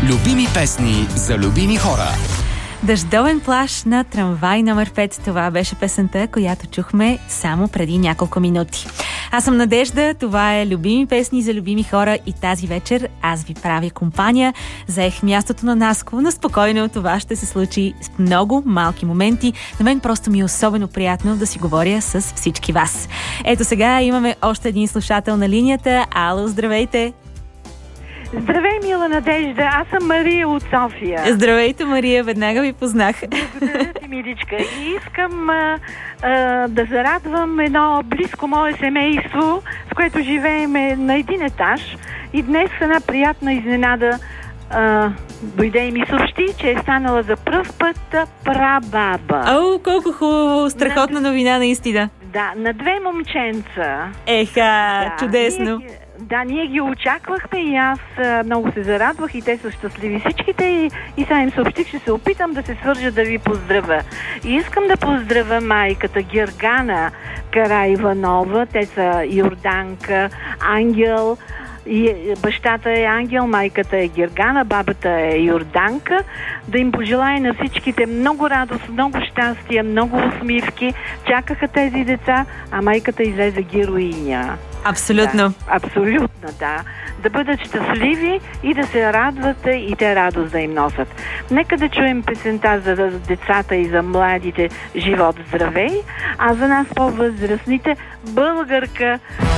Любими песни за любими хора. Дъждовен плаж на трамвай номер 5. Това беше песента, която чухме само преди няколко минути. Аз съм Надежда, това е Любими песни за любими хора и тази вечер аз ви правя компания. Заех мястото на Наско, но спокойно това ще се случи с много малки моменти. На мен просто ми е особено приятно да си говоря с всички вас. Ето сега имаме още един слушател на линията. Ало, здравейте! Здравей, мила Надежда, аз съм Мария от София. Здравейте, Мария, веднага ви познах. Благодаря ти, миличка. И искам да зарадвам едно близко мое семейство, с което живеем на един етаж. И днес една приятна изненада дойде и ми съобщи, че е станала за пръв път прабаба. Ау, колко хубаво, страхотна новина наистина. Да, на 2 момченца. Еха, чудесно. Ние ги очаквахме и аз много се зарадвах и те са щастливи всичките и сега им съобщих, че се опитам да се свържа да ви поздравя. И искам да поздравя майката Гергана Караиванова, те са Йорданка, Ангел, и бащата е Ангел, майката е Гергана, бабата е Йорданка. Да им пожелая на всичките много радост, много щастие, много усмивки. Чакаха тези деца, а майката излезе героиня. Абсолютно. Да, абсолютно, да. Да бъдат щастливи и да се радват и те радост да им носят. Нека да чуем песента за децата и за младите "Живот, здравей", а за нас по-възрастните "Българка".